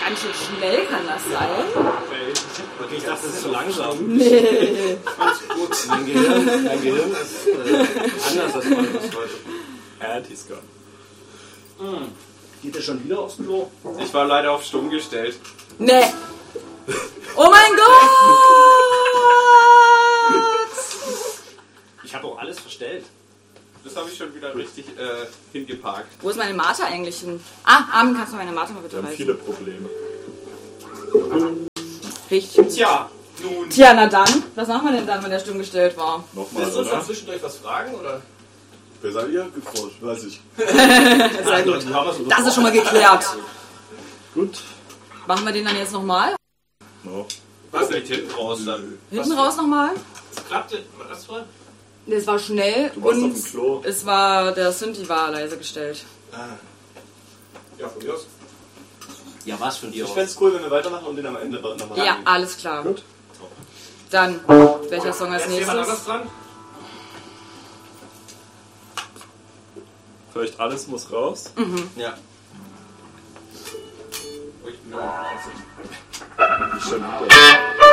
Ganz schön schnell kann das sein. Okay, ich dachte, das ist zu langsam. Nee. Ganz gut. Mein Gehirn ist anders als meines heute. And he's gone. Geht er schon wieder aufs Klo? Ich war leider auf stumm gestellt. Nee. Oh mein Gott! Ich habe auch alles verstellt. Das habe ich schon wieder richtig hingeparkt. Wo ist meine Mate eigentlich hin? Armin, kannst du meine Mate mal bitte Wir haben reichen? viele Probleme. Richtig. Tja, nun. Tja, na dann. Was machen wir denn dann, wenn der stumm gestellt war? Nochmal, Willst du uns oder? noch zwischendurch was fragen, oder? Wer seid ihr? Geforscht, weiß ich. Sehr gut. Das ist schon mal geklärt. Gut. Machen wir den dann jetzt nochmal? No. Was liegt hinten raus dann? Hinten raus nochmal? Klappte das voll? Es war schnell Du warst und auf dem Klo. es war, der Synthi war leise gestellt. Ja, von mir aus. Ja, was von dir Ich fände es cool, wenn wir weitermachen und den am Ende nochmal Ja, alles klar. Gut. Dann, welcher Song als Ist jemand anders nächstes? dran? Vielleicht alles muss raus. Ja. Oh, ich bin noch. Schon wieder.